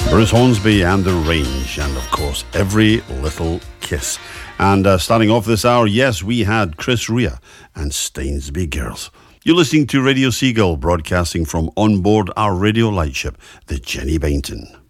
Bruce Hornsby and The Range, and of course, Every Little Kiss. And starting off this hour, yes, we had Chris Rea and Stainsby Girls. You're listening to Radio Seagull, broadcasting from on board our radio lightship, the Jenny Bainton.